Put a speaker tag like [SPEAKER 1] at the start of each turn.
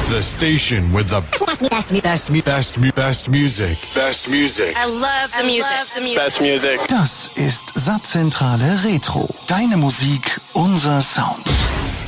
[SPEAKER 1] The station with the best music. Best music.
[SPEAKER 2] I love the music.
[SPEAKER 3] Best music.
[SPEAKER 4] Das ist Satzzentrale Retro. Deine Musik, unser Sound.